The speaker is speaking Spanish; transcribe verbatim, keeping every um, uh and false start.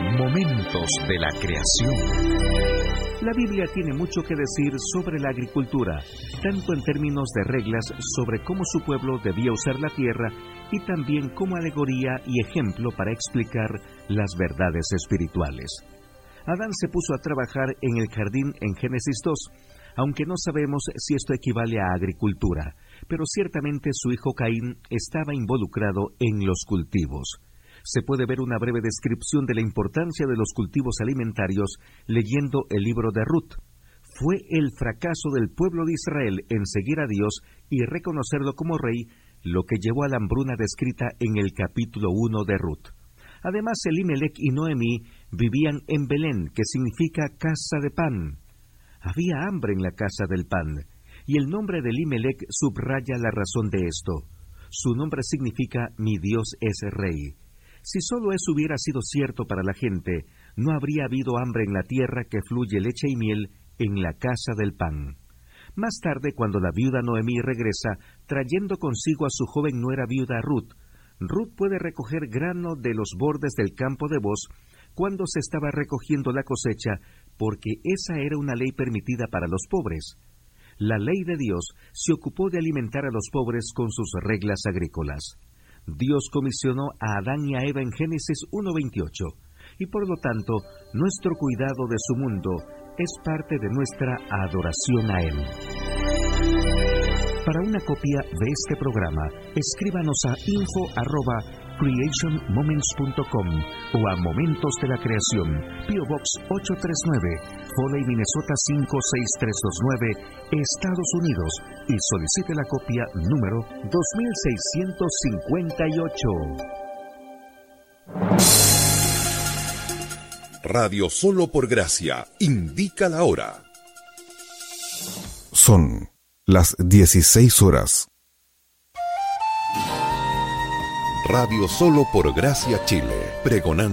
Momentos de la creación. La Biblia tiene mucho que decir sobre la agricultura, tanto en términos de reglas sobre cómo su pueblo debía usar la tierra y también como alegoría y ejemplo para explicar las verdades espirituales. Adán se puso a trabajar en el jardín en Génesis dos, aunque no sabemos si esto equivale a agricultura, pero ciertamente su hijo Caín estaba involucrado en los cultivos. Se puede ver una breve descripción de la importancia de los cultivos alimentarios leyendo el libro de Ruth. Fue el fracaso del pueblo de Israel en seguir a Dios y reconocerlo como rey lo que llevó a la hambruna descrita en el capítulo uno de Ruth. Además, Elimelech y Noemí vivían en Belén, que significa casa de pan. Había hambre en la casa del pan, y el nombre de Elimelech subraya la razón de esto. Su nombre significa mi Dios es rey. Si solo eso hubiera sido cierto para la gente, no habría habido hambre en la tierra que fluye leche y miel en la casa del pan. Más tarde, cuando la viuda Noemí regresa, trayendo consigo a su joven nuera viuda Ruth, Ruth puede recoger grano de los bordes del campo de Booz cuando se estaba recogiendo la cosecha, porque esa era una ley permitida para los pobres. La ley de Dios se ocupó de alimentar a los pobres con sus reglas agrícolas. Dios comisionó a Adán y a Eva en Génesis uno veintiocho, y por lo tanto, nuestro cuidado de su mundo es parte de nuestra adoración a Él. Para una copia de este programa, escríbanos a info arroba creation moments punto com o a Momentos de la Creación, P O Box ocho tres nueve, Foley, Minnesota cinco seis tres dos nueve, Estados Unidos, y solicite la copia número dos mil seiscientos cincuenta y ocho. Radio Solo por Gracia indica la hora. Son las dieciséis horas. Radio Solo por Gracia Chile, pregonando